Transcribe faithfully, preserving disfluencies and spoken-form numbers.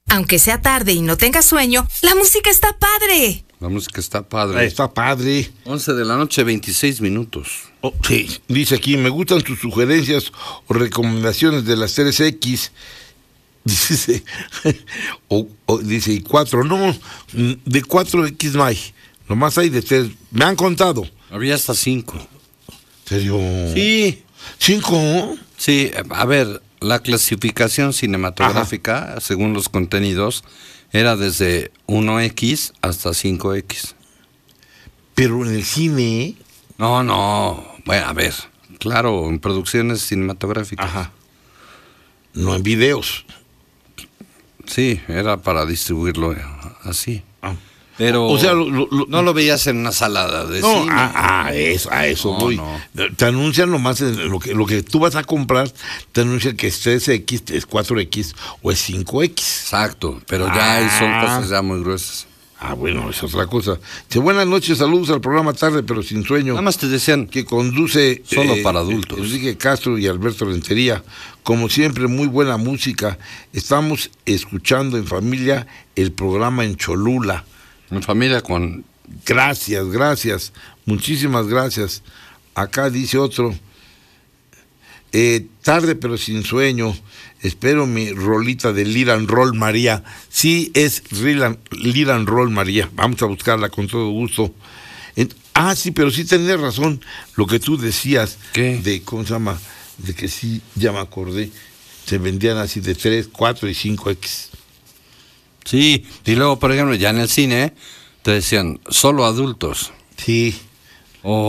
Aunque sea tarde y no tengas sueño, la música está padre. La música está padre. Está padre. once de la noche, veintiséis minutos. Oh, sí, dice aquí, me gustan tus sugerencias o recomendaciones de las tres X. Dice, o, o, dice, y cuatro, no, de cuatro X no hay, nomás hay de tres. Me han contado. Había hasta cinco. ¿Serio? Sí. ¿Cinco? Sí, a ver, la clasificación cinematográfica, Ajá. según los contenidos, era desde uno equis hasta cinco equis. Pero en el cine... No, no, bueno, a ver, claro, en producciones cinematográficas. Ajá. No en videos. Sí, era para distribuirlo así. Ah. Pero o sea, lo, lo, no lo veías en una salada de no, cine. A, a eso, a eso no, voy. No. Te anuncian nomás lo que, lo que tú vas a comprar, te anuncian que es tres equis, es cuatro equis o es cinco equis. Exacto, pero ya ah. son cosas ya muy gruesas. Ah, bueno, esa es otra cosa. Dice, buenas noches, saludos al programa Tarde pero sin sueño. Nada más te decían que conduce solo eh, para adultos. Enrique Castro y Alberto Rentería. Como siempre, muy buena música. Estamos escuchando en familia el programa en Cholula. En familia con... Gracias, gracias. Muchísimas gracias. Acá dice otro. Eh, tarde pero sin sueño. Espero mi rolita de Lira and Roll María. Sí, es Lira and Roll María. Vamos a buscarla con todo gusto. En, ah, sí, pero sí tenés razón. Lo que tú decías. ¿Qué? De, ¿cómo se llama? De que sí, ya me acordé. Se vendían así de tres, cuatro y cinco equis. Sí, y luego, por ejemplo, ya en el cine te decían solo adultos. Sí. O